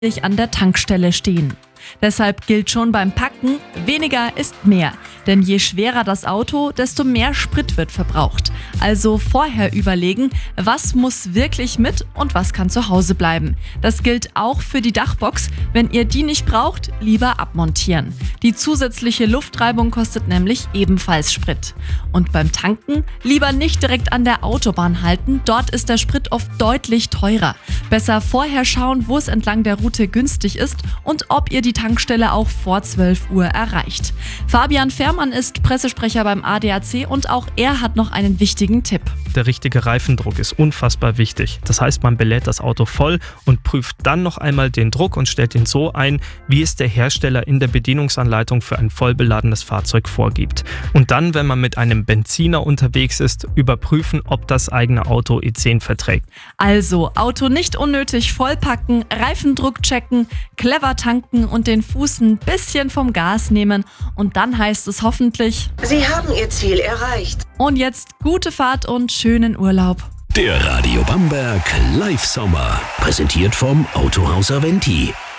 an der Tankstelle stehen. Deshalb gilt schon beim Packen, weniger ist mehr. Denn je schwerer das Auto, desto mehr Sprit wird verbraucht. Also vorher überlegen, was muss wirklich mit und was kann zu Hause bleiben. Das gilt auch für die Dachbox. Wenn ihr die nicht braucht, lieber abmontieren. Die zusätzliche Luftreibung kostet nämlich ebenfalls Sprit. Und beim Tanken lieber nicht direkt an der Autobahn halten. Dort ist der Sprit oft deutlich teurer. Besser vorher schauen, wo es entlang der Route günstig ist und ob ihr die Tankstelle auch vor 12 Uhr erreicht. Fabian Fährmann ist Pressesprecher beim ADAC und auch er hat noch einen wichtigen Tipp. Der richtige Reifendruck ist unfassbar wichtig. Das heißt, man belädt das Auto voll und prüft dann noch einmal den Druck und stellt ihn so ein, wie es der Hersteller in der Bedienungsanleitung für ein vollbeladenes Fahrzeug vorgibt. Und dann, wenn man mit einem Benziner unterwegs ist, überprüfen, ob das eigene Auto E10 verträgt. Also Auto nicht unnötig vollpacken, Reifendruck checken, clever tanken und den Fuß ein bisschen vom Gas nehmen. Und dann heißt es hoffentlich: Sie haben Ihr Ziel erreicht. Und jetzt gute Fahrt und schönen Urlaub. Der Radio Bamberg Live Sommer. Präsentiert vom Autohaus Aventi.